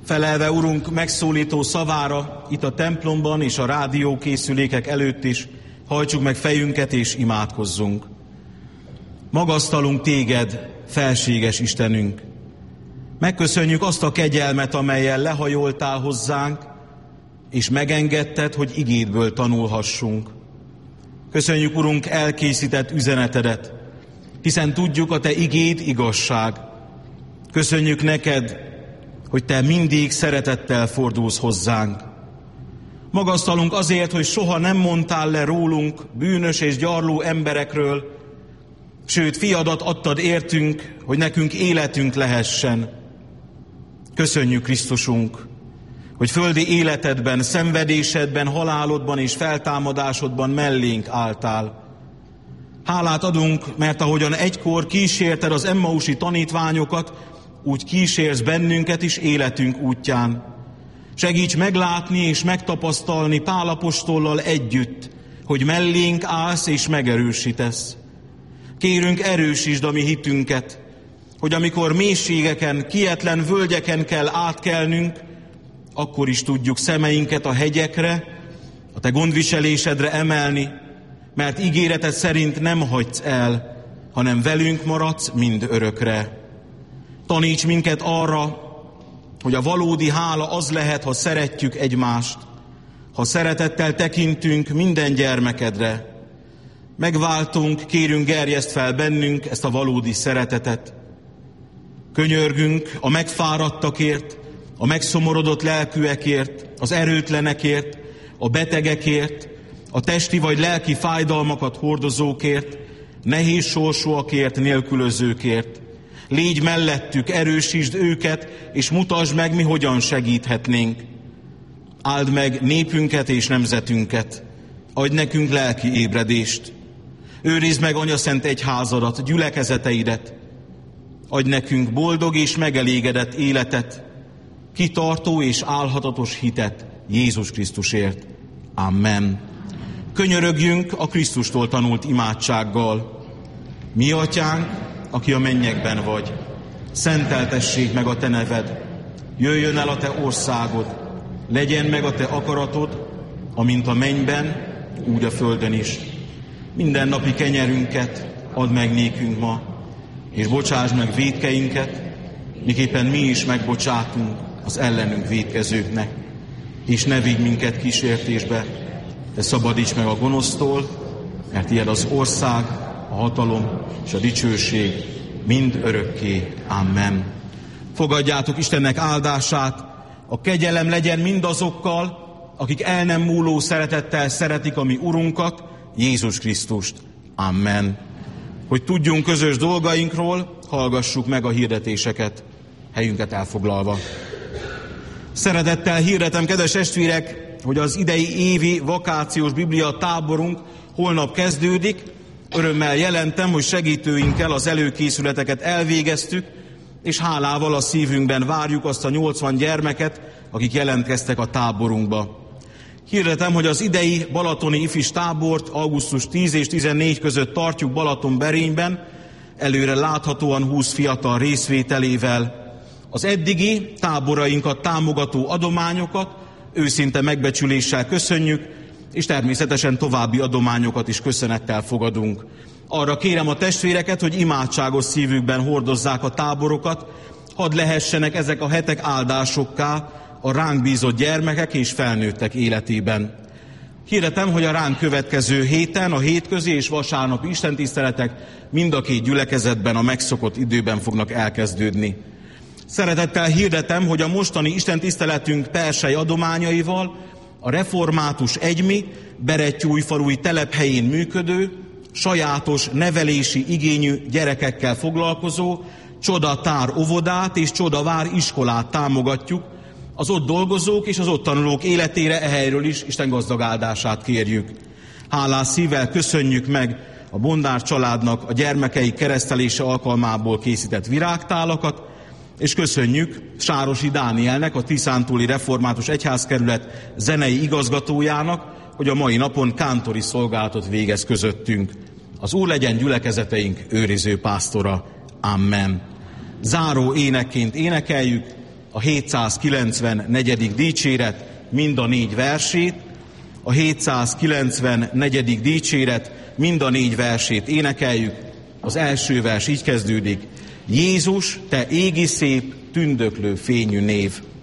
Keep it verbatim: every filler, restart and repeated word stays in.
Felelve, Urunk, megszólító szavára, itt a templomban és a rádiókészülékek előtt is, hajtsuk meg fejünket és imádkozzunk. Magasztalunk Téged, felséges Istenünk. Megköszönjük azt a kegyelmet, amellyel lehajoltál hozzánk, és megengedted, hogy igédből tanulhassunk. Köszönjük, Urunk, elkészített üzenetedet, hiszen tudjuk, a Te igéd igazság. Köszönjük neked, hogy Te mindig szeretettel fordulsz hozzánk. Magasztalunk azért, hogy soha nem mondtál le rólunk, bűnös és gyarló emberekről, sőt, fiadat adtad értünk, hogy nekünk életünk lehessen. Köszönjük, Krisztusunk, hogy földi életedben, szenvedésedben, halálodban és feltámadásodban mellénk álltál. Hálát adunk, mert ahogyan egykor kísérted az emmausi tanítványokat, úgy kísérsz bennünket is életünk útján. Segíts meglátni és megtapasztalni Pál apostollal együtt, hogy mellénk állsz és megerősítesz. Kérünk, erősítsd a mi hitünket, hogy amikor mélységeken, kietlen völgyeken kell átkelnünk, akkor is tudjuk szemeinket a hegyekre, a Te gondviselésedre emelni, mert ígéreted szerint nem hagysz el, hanem velünk maradsz mind örökre. Taníts minket arra, hogy a valódi hála az lehet, ha szeretjük egymást, ha szeretettel tekintünk minden gyermekedre. Megváltunk, kérünk, gerjeszt fel bennünk ezt a valódi szeretetet. Könyörgünk a megfáradtakért, a megszomorodott lelkűekért, az erőtlenekért, a betegekért, a testi vagy lelki fájdalmakat hordozókért, nehéz sorsúakért, nélkülözőkért. Légy mellettük, erősítsd őket, és mutasd meg, mi hogyan segíthetnénk. Áld meg népünket és nemzetünket. Adj nekünk lelki ébredést. Őrizd meg anyaszent egyházadat, gyülekezeteidet. Adj nekünk boldog és megelégedett életet, kitartó és álhatatos hitet Jézus Krisztusért. Amen. Könyörögjünk a Krisztustól tanult imádsággal. Mi atyánk, aki a mennyekben vagy, szenteltessék meg a Te neved, jöjjön el a Te országod, legyen meg a Te akaratod, amint a mennyben, úgy a földön is. Mindennapi kenyerünket add meg nékünk ma, és bocsáss meg vétkeinket, miképpen mi is megbocsátunk az ellenünk vétkezőknek. És ne vigy minket kísértésbe, de szabadíts meg a gonosztól, mert tiéd az ország, a hatalom és a dicsőség mind örökké. Amen. Fogadjátok Istennek áldását, a kegyelem legyen mindazokkal, akik el nem múló szeretettel szeretik a mi Urunkat, Jézus Krisztust. Amen. Hogy tudjunk közös dolgainkról, hallgassuk meg a hirdetéseket, helyünket elfoglalva. Szeretettel hirdetem, kedves testvérek, hogy az idei évi vakációs biblia táborunk holnap kezdődik. Örömmel jelentem, hogy segítőinkkel az előkészületeket elvégeztük, és hálával a szívünkben várjuk azt a nyolcvan gyermeket, akik jelentkeztek a táborunkba. Hirdetem, hogy az idei balatoni ifis tábort augusztus tíz és tizennégy között tartjuk Balatonberényben, előre láthatóan húsz fiatal részvételével. Az eddigi táborainkat támogató adományokat őszinte megbecsüléssel köszönjük, és természetesen további adományokat is köszönettel fogadunk. Arra kérem a testvéreket, hogy imádságos szívükben hordozzák a táborokat, hadd lehessenek ezek a hetek áldásokká a ránk bízott gyermekek és felnőttek életében. Hirdetem, hogy a ránk következő héten, a hétközi és vasárnapi istentiszteletek mind a két gyülekezetben a megszokott időben fognak elkezdődni. Szeretettel hirdetem, hogy a mostani istentiszteletünk persely adományaival a református egymi Berettyújfalui telephelyén működő, sajátos nevelési igényű gyerekekkel foglalkozó Csodatár óvodát és Csodavár iskolát támogatjuk. Az ott dolgozók és az ott tanulók életére e helyről is Isten gazdag áldását kérjük. Hálás szívvel köszönjük meg a Bondár családnak a gyermekei keresztelése alkalmából készített virágtálakat, és köszönjük Sárosi Dánielnek, a Tiszántúli Református Egyházkerület zenei igazgatójának, hogy a mai napon kántori szolgálatot végez közöttünk. Az Úr legyen gyülekezeteink őriző pásztora. Amen. Záró énekként énekeljük a hétszázkilencvennegyedik dicséret mind a négy versét, a hétszázkilencvennegyedik dicséret mind a négy versét énekeljük. Az első vers így kezdődik: Jézus, te égi szép, tündöklő fényű név.